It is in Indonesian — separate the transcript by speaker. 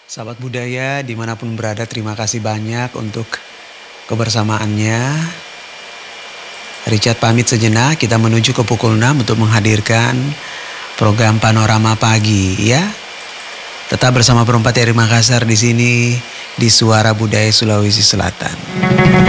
Speaker 1: Sahabat budaya dimanapun berada, terima kasih banyak untuk kebersamaannya. Richard pamit sejenak, kita menuju ke pukul 6 untuk menghadirkan program Panorama Pagi ya. Tetap bersama Perempat RRI Makassar di sini di Suara Budaya Sulawesi Selatan.